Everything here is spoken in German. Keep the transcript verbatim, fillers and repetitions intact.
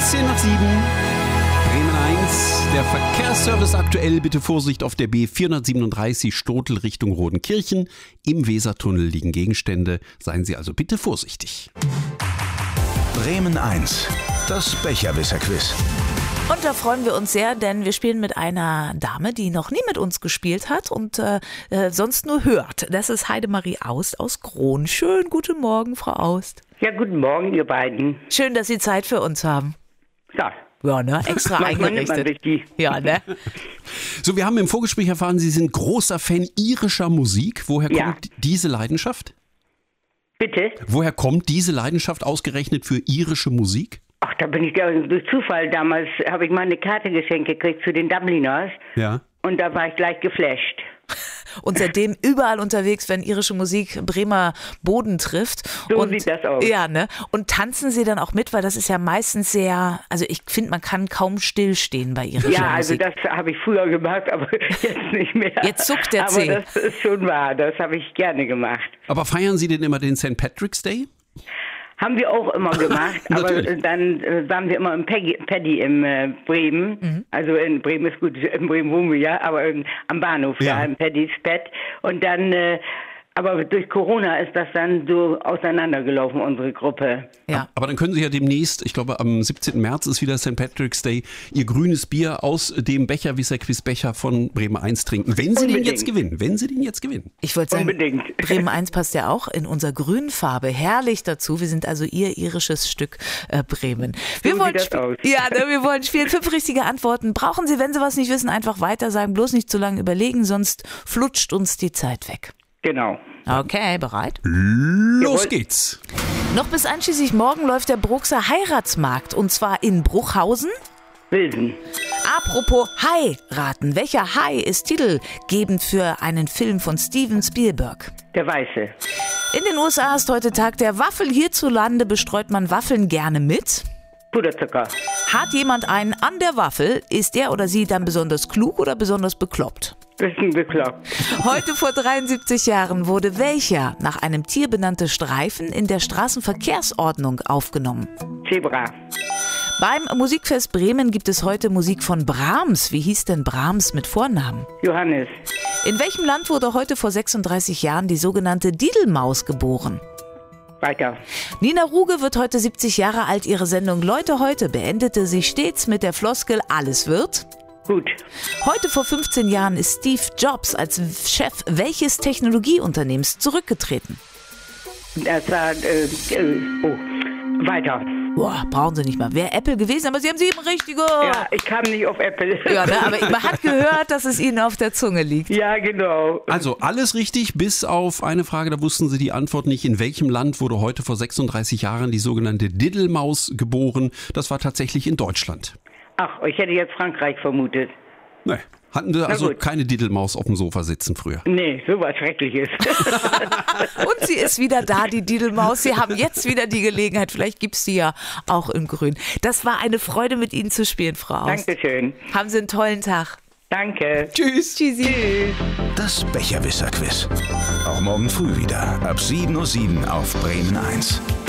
zehn nach sieben. Bremen eins. Der Verkehrsservice aktuell. Bitte Vorsicht auf der B vierhundertsiebenunddreißig Stotel Richtung Rodenkirchen. Im Wesertunnel liegen Gegenstände. Seien Sie also bitte vorsichtig. Bremen eins. Das Becherwisser-Quiz. Und da freuen wir uns sehr, denn wir spielen mit einer Dame, die noch nie mit uns gespielt hat und äh, äh, sonst nur hört. Das ist Heidemarie Aust aus Grohn. Schönen guten Morgen, Frau Aust. Ja, guten Morgen, ihr beiden. Schön, dass Sie Zeit für uns haben. Ja. Ja, ne? Extra Manchmal nimmt man eingerichtet. sich die. Ja, ne? So, wir haben im Vorgespräch erfahren, Sie sind großer Fan irischer Musik. Woher Ja. kommt diese Leidenschaft? Bitte? Woher kommt diese Leidenschaft ausgerechnet für irische Musik? Ach, da bin ich da durch Zufall. Damals habe ich mal eine Karte geschenkt gekriegt zu den Dubliners. Ja. Und da war ich gleich geflasht. Und seitdem überall unterwegs, wenn irische Musik Bremer Boden trifft. So und, sieht das aus. Ja, ne? Und tanzen Sie dann auch mit, weil das ist ja meistens sehr, also ich finde, man kann kaum stillstehen bei irischer Ja, also Musik. das habe ich früher gemacht, aber jetzt nicht mehr. Jetzt zuckt der Aber Zeh. das ist schon wahr, das habe ich gerne gemacht. Aber feiern Sie denn immer den Sankt Patrick's Day? Haben wir auch immer gemacht, aber Natürlich. dann äh, waren wir immer im Peggy, Paddy in äh, Bremen. Mhm. Also in Bremen ist gut, in Bremen wohnen wir ja, aber in, am Bahnhof, Ja. da im Paddy's Pad. Und dann, äh, aber durch Corona ist das dann so auseinandergelaufen, unsere Gruppe. Ja. Aber dann können Sie ja demnächst, ich glaube am siebzehnten März ist wieder Sankt Patrick's Day, Ihr grünes Bier aus dem Becherwisser-Quiz-Becher von Bremen eins trinken. Wenn Sie den Unbedingt. jetzt gewinnen. Wenn Sie den jetzt gewinnen. Ich wollte sagen, Unbedingt. Bremen eins passt ja auch in unserer Grünfarbe herrlich dazu. Wir sind also Ihr irisches Stück äh, Bremen. Wir So wollen sieht das sp- aus. Ja, ne, wir wollen spielen. Fünf richtige Antworten. Brauchen Sie, wenn Sie was nicht wissen, einfach weiter sagen. Bloß nicht zu lange überlegen, sonst flutscht uns die Zeit weg. Genau. Okay, bereit? Los Jawohl. geht's. Noch bis einschließlich morgen läuft der Bruxer Heiratsmarkt und zwar in Bruchhausen. Wilson. Apropos heiraten. Welcher Hai ist titelgebend für einen Film von Steven Spielberg? Der Weiße. In den U S A ist heute Tag der Waffel. Hierzulande bestreut man Waffeln gerne mit. Puderzucker. Hat jemand einen an der Waffel? Ist der oder sie dann besonders klug oder besonders bekloppt? Bisschen bekloppt. Heute vor dreiundsiebzig Jahren wurde welcher nach einem Tier benannte Streifen in der Straßenverkehrsordnung aufgenommen? Zebra. Beim Musikfest Bremen gibt es heute Musik von Brahms. Wie hieß denn Brahms mit Vornamen? Johannes. In welchem Land wurde heute vor sechsunddreißig Jahren die sogenannte Didelmaus geboren? Weiter. Nina Ruge wird heute siebzig Jahre alt. Ihre Sendung Leute heute beendete sie stets mit der Floskel Alles wird. Gut. Heute vor fünfzehn Jahren ist Steve Jobs als Chef welches Technologieunternehmens zurückgetreten? Das war, äh, äh, oh, weiter. Boah, brauchen Sie nicht mal. Wäre Apple gewesen, aber Sie haben sieben richtige. Ja, ich kam nicht auf Apple. Ja, ne, aber man hat gehört, dass es Ihnen auf der Zunge liegt. Ja, genau. Also alles richtig, bis auf eine Frage, da wussten Sie die Antwort nicht. In welchem Land wurde heute vor sechsunddreißig Jahren die sogenannte Diddlemaus geboren? Das war tatsächlich in Deutschland. Ach, ich hätte jetzt Frankreich vermutet. Nee. Hatten Sie also gut. keine Diddlemaus auf dem Sofa sitzen früher? Nee, sowas Schreckliches. Und sie ist wieder da, die Didelmaus. Sie haben jetzt wieder die Gelegenheit. Vielleicht gibt es sie ja auch in Grün. Das war eine Freude, mit Ihnen zu spielen, Frau Aust. Dankeschön. Haben Sie einen tollen Tag. Danke. Tschüss. Tschüssi. Tschüss. Das Becherwisser-Quiz. Auch morgen früh wieder ab sieben Uhr sieben auf Bremen eins.